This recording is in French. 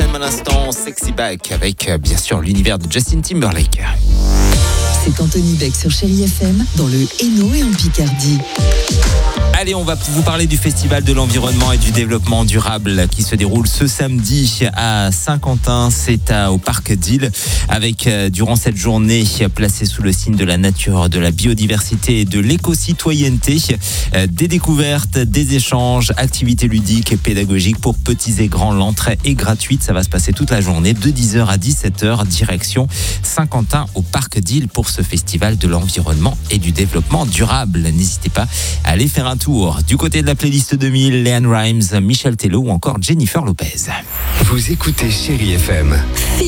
FM à l'instant, Sexy Back avec bien sûr l'univers de Justin Timberlake. C'est Anthony Beck sur Chérie FM dans le Hainaut et en Picardie. Allez, on va vous parler du Festival de l'environnement et du développement durable qui se déroule ce samedi à Saint-Quentin. C'est au Parc d'Île avec, durant cette journée placée sous le signe de la nature, de la biodiversité et de l'éco-citoyenneté, des découvertes, des échanges, activités ludiques et pédagogiques pour petits et grands. L'entrée est gratuite. Ça va se passer toute la journée de 10h à 17h, direction Saint-Quentin au Parc d'Île pour ce Festival de l'environnement et du développement durable. N'hésitez pas à aller faire un tour. Du côté de la playlist 2000, LeAnn Rimes, Michel Tello ou encore Jennifer Lopez. Vous écoutez Chérie FM.